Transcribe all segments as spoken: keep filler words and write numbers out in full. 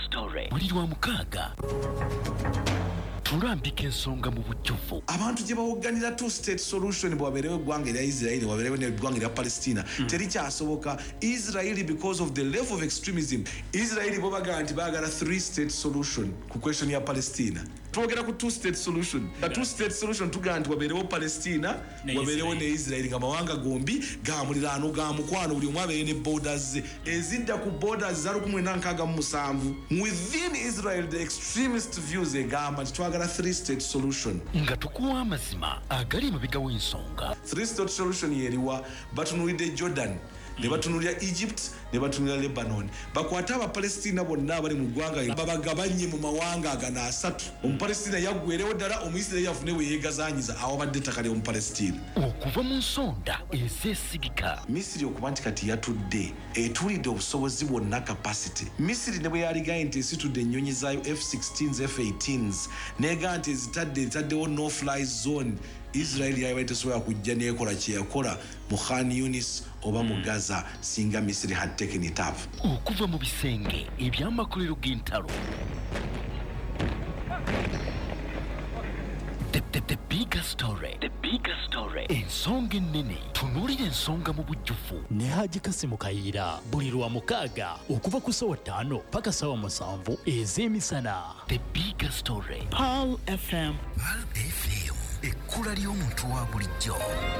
story buli lwa mukaaga tulambika ensonga mu bujjuvu abantu gye bawogganira two state solution bwaberewo eggwanga erya Israeli waberewo n'eggwanga erya Palestina mm. terikyasoboka Israeli because of the level of extremism Israeli bo bagaa nti baagala three state solution ku question ya Palestina twogera ku two state solution yeah. two state solution tugaa nti waberewo Palestina ne waberewo ne Israeli nga mawanga gombi ga muliraano ga mukwano buli omu abeere ne borders ezidda ku borders za lukumi na nkaaga mu musanvu within Israel the extremist views egamba nti twagala three state solution nga tukuwa amazima agali emabega w'ensonga three state solution yeriwa batunulidde Jordan ne batunulira Egypt ne batunulira Lebanon bakwata aba Palestina bonna abali mu ggwanga babagabanye mu mawanga agana asatu omupalestina yaggwerewo ddala omuyisirairi yafune we yeegazanyiza awo badde takali omupalestina okuva mu nsonda ezeesigika Misiri okuba nti kati yatudde etuulidde obusobozi bwonna capacity Misiri ne bwe yaligaye nti esitudde ennyonyi zaayo F sixteens F eighteens neegaa nti ezitadde ezitaddewo no fly zone Israeli yabaye tesobola kujja n'ekola kye yakola mu Khan Yunis oba mu Gaza singa Misiri had taken it up okuva mu bisenge eby'amakolero g'entalo the, the, the bigger story the bigger story ensonga ennene tunuulira ensonga mu bujjuvu ne Haji Kasimu Kayiira buli lwa mukaaga okuva ku ssaawa ttaano paka ssaawa musanvu ez'emisana the bigger story Pearl F M Pearl F M ekkula ly'omuntu wa bulijjo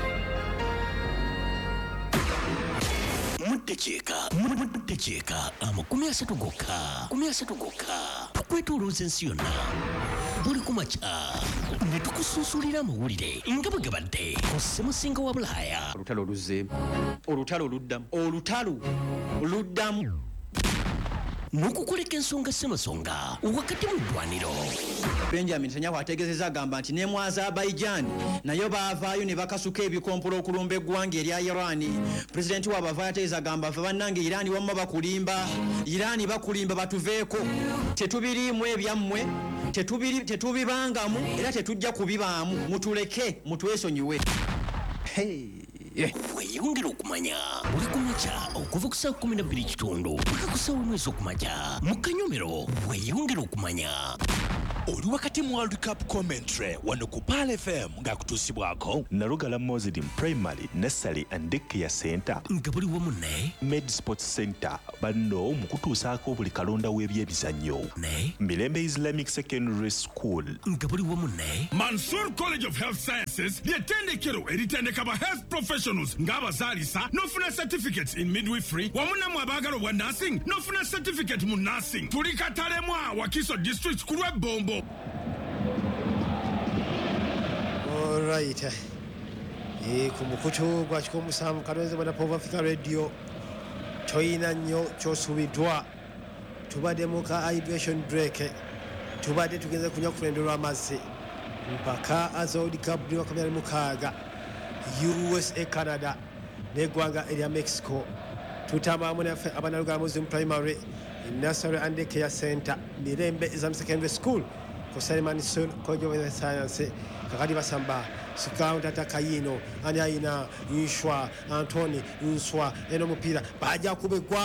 muddekyeka muddekyeka amakumi asatu gokka kumi asatu gokka tukwetuluuza ensi yonna buli ku makya ne tukusuusulira amawulire nga bwe gabadde ku ssemusinga wa Bulaaya olutalo luzze olutalo luddamu olutalo luddamu n'okukoleka ensonga ssemasonga wakati mu ddwaniro Benjamin Netanyahu ategeezezza agamba nti ne mu Azerbaijan nayo baavaayo ne bakasuka ebikompolo okulumba eggwanga erya Iran pulezidenti waabwe avaayo ategeeza agamba ffe bannange Iran wamma bakulimba Iran bakulimba batuveeko tetubiriimu ebyammwe tetubiri tetubibangamu era tetujja kubibaamu mutuleke mutwesonyiwe hey. weyongera okumanya buli ku makya okuva ku ssaawa kumi na bbiri kitundu paka ku ssaawa emu ez'okumakya mu Kanyomero weyongera okumanya oli wakati mu World Cup commentary wano ku Pearl F M ng'akutuusibwako Nalugala Muslim Primary Nursery and Daycare Center nga buli wamu ne Med Sports Center banno mu kutuusaako buli kalonda w'ebyemizannyo ne Mirembe Islamic Secondary School nga buli wamu ne Mansour College of Health Sciences ly'ettendekero eritendeka ba health professionals ng'abazaalisa n'ofuna certificates in midwifery wamu nammwe abaagala obwa nursing n'ofuna certificate mu nursing tuli Katalemwa Wakiso District ku lw'Ebombo. All right. Eh ku mukutu gwa kikomusamu kalonze bana Pova Africa Radio toyina nnyo ky'osubiddwa tubadde mu ka hydration break tubadde tugenze kunywa ku lendo lw'amazzi mpaka Azodi Cup buli wakamyali mukaaga U S A Canada n'eggwanga erya Mexico tutambulamu naffe abanalugala Muslim Primary Nursery and Daycare Center Mirembe Islamic Secondary School ku Salimani College of Science kakati basamba Scout Atakayino ani ayina Nshwa Anthony Nswa eno mupira baja kubegwa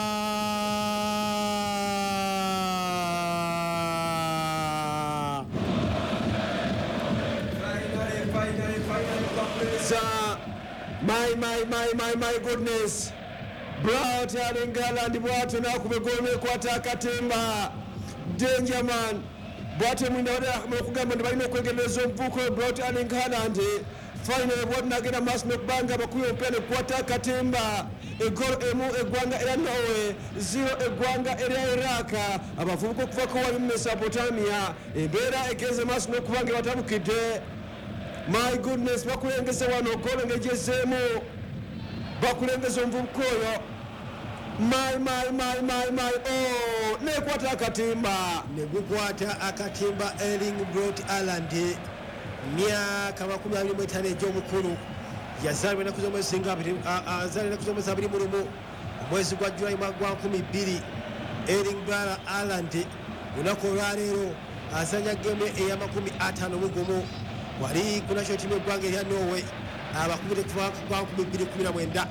my my my my my goodness Brought in Garland bwatu na kubegome kwata akatemba Danger man bwatu mwinawada kugamba ndibalina okwegereza omuvuko Brought in Garland finally bwatu nagenda mass mekbanga bakuyo mpene kwata akatemba egol emu egwanga era Norway zero egwanga era Iraq abavubuka okuva ko wali Mesopotamia embeera egenze mass mekbanga batabukidde my goodness bakulengeza wano golo ngejezemu bakulengeza omuvubuka oyo my my my my my oh nekwata akatimba negukwata akatimba Erling Braut Haaland myaka makumi abiri mu etaano egy'omukulu yazaalibwa ennaku z'omwezi ngabiri azaalibwa ennaku z'omwezi abiri mu lumu omwezi gwa Julayi mwaka gwa nkumi bbiri Erling Braut Haaland olunaku olwaleero azanya gemu ey'amakumi ataano mu gumu wali ku national team eggwanga erya Norway abakubire kuva kwa nkumi bbiri kumi na mwenda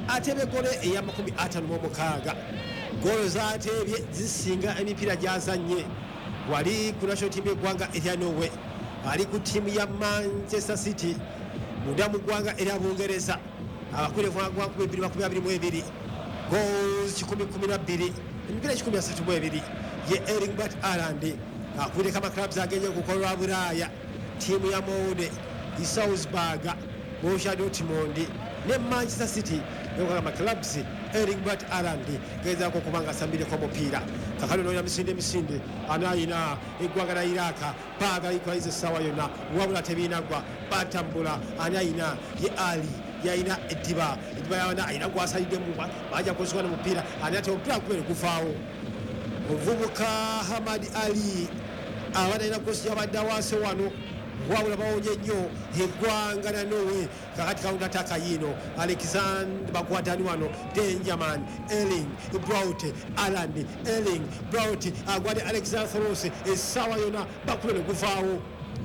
atebe gole eya makumi atano mu mukaaga golo zatebye zisinga emipiira gyazanye wali ku national team y'eggwanga erya Norway ali ku ttiimu ya Manchester City munda mu ggwanga erya Bungereza abakulevu agwankumi ebiri makumi abiri mu ebiri goals kikumi kumi na bbiri emipiira kikumi asatu mu ebiri ye Erling Braut Haaland akuleka amakilabs agenye okukolwa Bulaaya ttiimu ya Molde i Salzburg Borussia Dortmund ne Manchester City yoga amakilabs Erling Braut Haaland gezaako okubanga asambireko omupiira kakano noya misinde misinde anayina eggwanga la Iraka baagala ikwaliza essaawa yonna wabula tebiinagwa batambula anayina ye Ali yaina ediba ediba yawana ayina gwasalidde mumba baja kusukana mupiira ani ate omupiira kubere gufaawo omuvubuka Hamad Ali abalina kosi yabadde awaase wano wabula bawonye nnyo eggwanga na Norway kakati kaunda taka yino Alexander bakwatani wano Dangerman Erling Braut Haaland Erling Braut agwade Alexander Thoros essaawa yonna bakubere gufaawo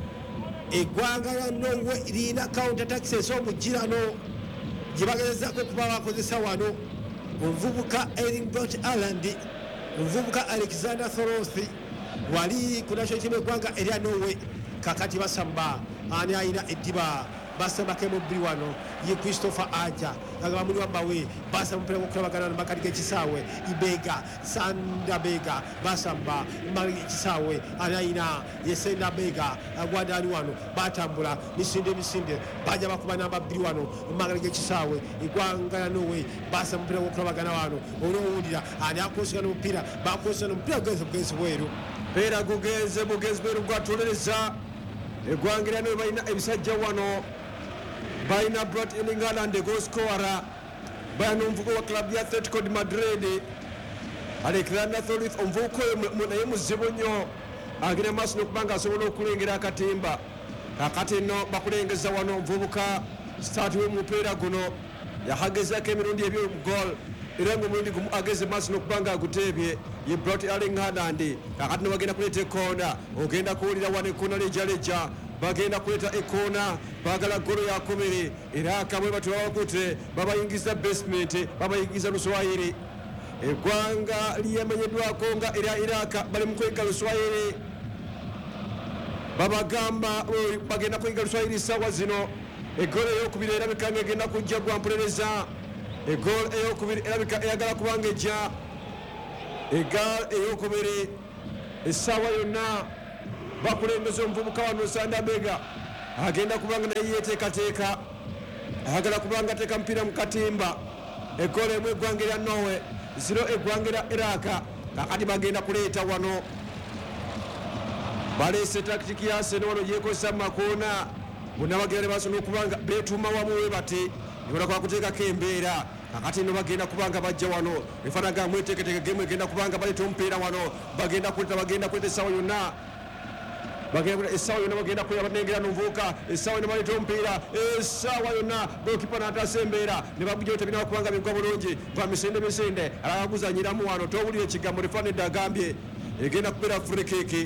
eggwanga lya Norway lirina counter attacks omugirano gye bagezezaako okuba bakozesa wano omuvubuka Erling Braut Haaland omuvubuka Alexander Thoros wali ku national team eggwanga erya Norway kakati basamba ani ayina eddiba basambako emubbiri wano ye Christopher Aja agaba muli wambawe basamba omupiira gwokulabagana no makati g'ekisaawe Ibega Sandabega basamba makati g'ekisaawe ani ayina ye Sandabega agwade ali wano batambula misinde misinde baja bakuba namba bbiri wano makati g'ekisaawe eggwanga lya Norway basamba omupiira gwokulabagana wano olwowulira ani akosigana omupiira bakosigana omupiira gugenze bugenzi bweru era gugenze bugenzi bweru gwatulereza eggwanga lya Norway balina ebisajja wano balina Braut Haaland goal scorer balina omuvugo wa club ya Atletico de Madrid Alexander Thoris omuvubuka oyo naye muzibu nnyo agenda maaso n'okubanga asobola okulengera akatimba kakati nno bakulengeza wano omuvubuka start w'omupiira guno yahagezako emirundi ebyo goal era ng'omulundi gumu ageze maaso n'okubanga aguteebye ye Braut Haaland kakati nobagenda kuleeta ekoona ogenda kuwulira wano ekoona lejjaleja bagenda kuleeta ekoona baagala golo yakomere era akamwe batulawakute babayingiza basement babayingiza luswayiri eggwanga lyemenyeddwako nga erya Iraka bali mu kweyiga luswayiri babagamba bagenda kuyiga luswayiri essaawa zino egolo eyokubiri erabika nga egenda kujja gwampulereza egolo eyokubiri erabika eyagala kubanga ejja egal eyokubiri essaawa yonna bakulembeza omuvubuka wano Sandabega agenda kubanga naye yeteekateeka ayagala kubanga ateeka mupiira mu katimba egolo emu eggwanga erya Norway ziro eggwanga erya Iraka kakati bagenda kuleeta wano baleese takitiki yasene wano gyekozesa mu makoona bonna bagenda ne basobola okubanga beetuuma wamu we bati ne kuteekako embeera kakati no bagenda kubanga bajja wano efanaga mweteeketeeke gemu egenda kubanga baleeta omupiira wano bagenda kuleta bagenda kuleta essaawa yonna bagenda essaawa yonna bagenda kuleta banengera n'omuvubuka essaawa yonna baleeta omupiira essaawa yonna gokipa n'ataasa embeera ne bagujja tebinaba kubanga bigwa bulungi gwa misinde misinde alabaguzanyiramu wano towulira ekigambo lefanedde agambye egenda kubeera frikiki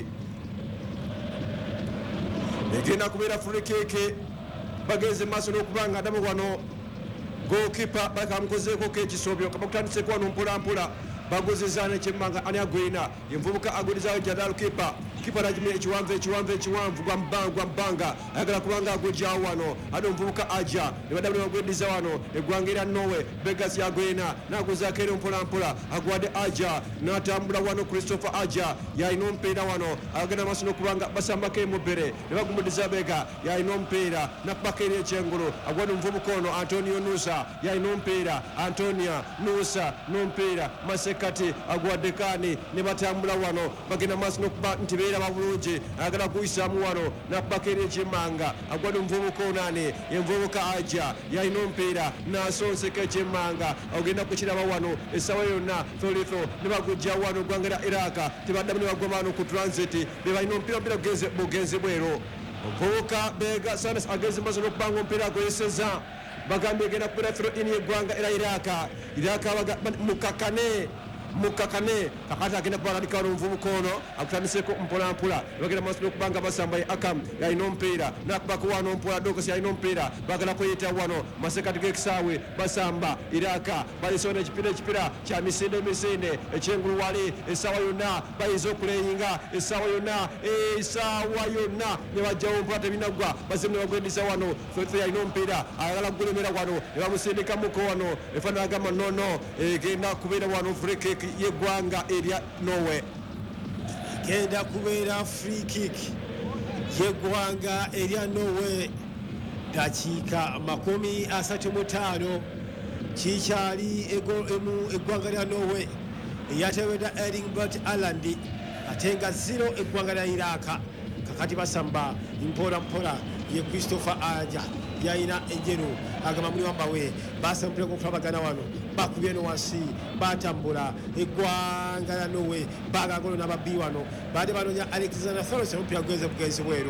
egenda kubeera frikiki bagenze maaso n'okubanga adamu wano gokipa bakamukozeeko kekisobyo kabakutandiseko wano mpolampola bagozezana ekyemmanga ani agwina envubuka agwirizawo jadal kipa kipa najimira ekiwanvu ekiwanvu ekiwanvu gwa bbanga ayagala kubanga agwejjawo wano ate omuvubuka aja nebaddamu nebagweddiza wano eggwanga erya Norway Begas yagwina nagozaako eri mpolampola agwadde aja natambula wano Christopher aja yalina omupiira wano agenda maaso n'okubanga basambako emubbere ne bagumuddiza Bega yalina omupiira nakubako eri ekyengulu agwadde omuvubuka ono Antonio Nusa yalina omupiira Antonia Nusa n'omupiira masekati agwadde kaani ne batambula wano bagenda maaso n'okuba nti beeraba bulungi ayagala kuyisaamu wano nakubako eri ekyemmanga agwadde omuvubuka onaani yenvubuka aja yalina omupiira nasonseka ekyemmanga ogenda kukiraba wano essaawa yonna tholitho ne bagujja wano eggwanga lya Iraka tebaddamu ne bagwa wano ku transit be balina omupiira omupiira bugenzi bwero omuvubuka Bega Sanas agenze maaso n'okubanga omupiira agoyeseza bagambye egenda kubeera throw in yeggwanga era Iraka Iraka mukakane mukakane kakati agenda kubalalika wano omuvubuka ono akutandiseko mpolampola bagenda maaso n'okubanga basamba Akam yalina omupiira nakubako wano mpola Dokasi yalina omupiira bagala kweyita wano masekati g'ekisaawe basamba Iraka baliso n'ekipiira ekipiira kya misinde misinde ekyengulu wali essaawa yonna bayinza okuleyinga essaawa yonna essaawa yonna ne bajjawo mpola tebinaggwa bazemu ne bagwendisa wano Fefe yalina omupiira ayagala kugulemera wano ne bamusindikamuko wano efaana agamba nono egenda kubeera wano free kick yeggwanga erya Norway genda kubeera free kick yeggwanga erya Norway dakiika makumi asatu mu ttaano kikyali emu eggwanga lya Norway eyatewedda Erling Braut Haaland ate nga zero eggwanga lya Iraka kakati basamba mpola mpola ye Christopher Aja yayina enjeru agamba muli wambawe basambuleko okulabagana wano bakubye no wansi batambula eggwanga lya Norway bagagolo n'ababbi wano baade banonya Alexander Thoros omupiira gugenze bugenzi bweru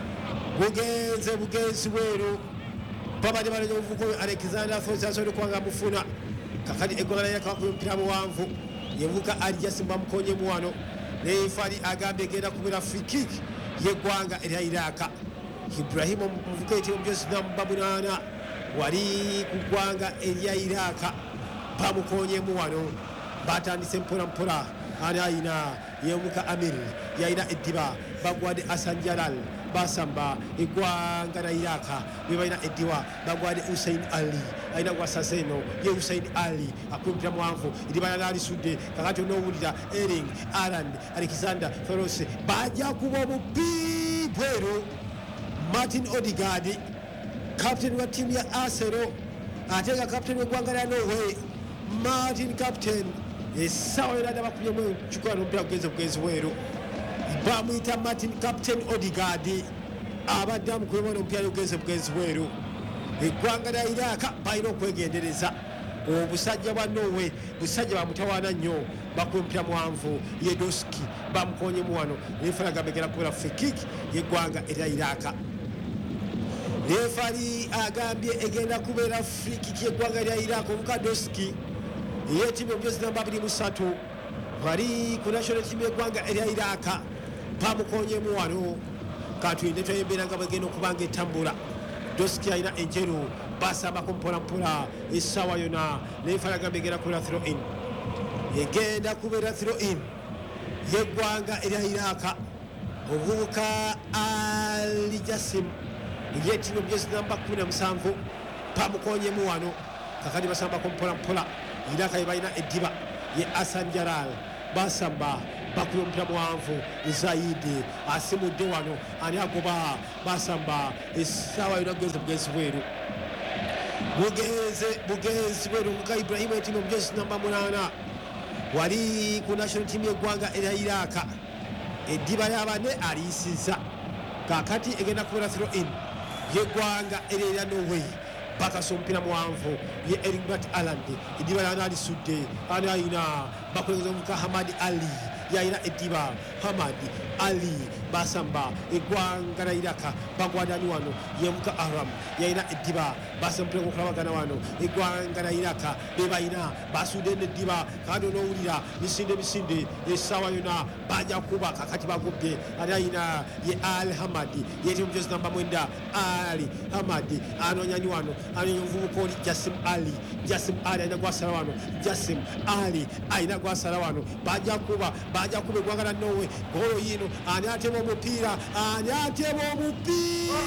bugenze bugenzi bweru babade banonya omuvubuka oyo Alexander Thoros asobola okuwanga mufuna kakati eggwanga lya Iraka bakubye omupiira muwanvu yevuka ali jasimba mukonyemu wano nefali agambye egenda kubeera free kick yeggwanga erya Iraka Ibrahim omuvubuka eyitibwa omujosi namba munaana wali ku ggwanga erya Iraka bamukonyemu wano batandise mpola mpola ani ayina yemuka Amir yayina eddiba bagwadde Hassan Jalal basamba eggwanga lya Iraka be balina eddiwa bagwadde Hussein Ali ayina gwasasa eno ye Hussein Ali akumpira muwanvu eddiba yali alisudde kakati onoowulira Erling Haaland Alexander Thoros bajja kuba omupi bweru Martin Odegaard captain wa tiimu ya Arsenal ate nga captain w'eggwanga lya Norway Martin captain essaawa yonna dda bakubyemu ekikola n'omupiira gugenze bugenzi bweru bamuyita Martin captain Odegaard abadde amukubemu n'omupiira gugenze bugenzi bweru eggwanga lya Iraka balina okwegendereza obusajja bwa Norway busajja bamutawaana nnyo bakuba omupiira muwanvu ye Doski bamukonyemu wano refari agamba egenda kubeera free kick yeggwanga erya Iraka refari agambye egenda kubeera free kick yeggwanga erya Iraka omuka Doski ey'ettiimu omujozi namba abiri mu ssatu bali ku national team yeggwanga erya Iraka bamukonyemu wano katuyinde twayembeera nga bwegenda okubanga etambula Doski alina enjeru basambako mpolampola essaawa yonna refari agambye egenda kubeera throw in egenda kubeera throw in yeggwanga erya Iraka obuvubuka Ali Jassim yettiimu omujozi namba kumi na musanvu bamukonyemu wano kakati basambako mpolampola Iraka ye balina eddiba ye Hassan Jalal basamba bakuba omupiira muwanvu Zaidi asimudde wano ani agoba basamba essaawa yonna bugenze bugenzi bweru bugenze bugenzi bweru muka Ibrahim ettiimu omujozi namba munaana wali ku national team yeggwanga erya Iraka eddiba ly'abane aliisiza kakati egenda kubeera throw in yeggwanga erya Norway bakasa omupiira muwanvu ye Erling Braut Haaland eddiba lyana alisudde ani ayina bakulengeza omuvubuka Hamad Ali yayina eddiba Hamad Ali basamba eggwanga lya Iraka bagwadani wano yemuka Aram yayina eddiba basambuleko okulabagana wano eggwanga lya Iraka be balina basudde n'eddiba kandi onoowulira misinde misinde essaawa yonna bajja kuba kakati bagobye ani ayina ye Ali Hamad yeti omujozi namba mwenda Ali Hamad anoonyani wano anoonya omuvubuka oli Jassim Ali Jassim Ali ayina gwasala wano Jassim Ali ayina gwasala wano bajja kuba bajja kuba eggwanga lya Norway golo yino ani atema omupiira ani atema omupiira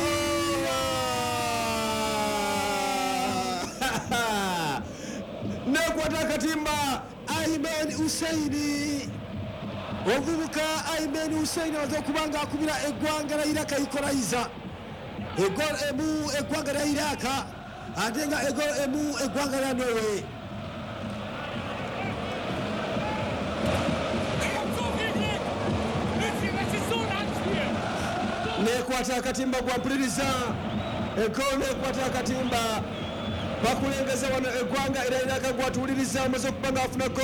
nekwata akatimba Ayman Hussein omuvubuka Ayman Hussein aza okuba nga akubira eggwanga lya Iraka ikolayiza egol emu eggwanga lya Iraka ate nga egol emu eggwanga lya Norway nekwata akatimba gwampuliriza egol nekwata akatimba bakulengeza wano eggwanga erya Iraka gwatuwuliriza amaze okuba nga afuna